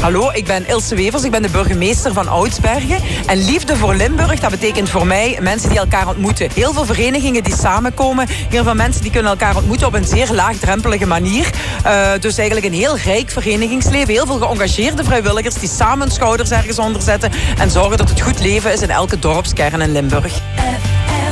Hallo, ik ben Ilse Wevers, ik ben de burgemeester van Oudsbergen. En liefde voor Limburg, dat betekent voor mij mensen die elkaar ontmoeten. Heel veel verenigingen die samenkomen. Heel veel mensen die kunnen elkaar ontmoeten op een zeer laagdrempelige manier. Dus eigenlijk een heel rijk verenigingsleven. Heel veel geëngageerde vrijwilligers die samen hun schouders ergens onder zetten en zorgen dat het goed leven is in elke dorpskern in Limburg.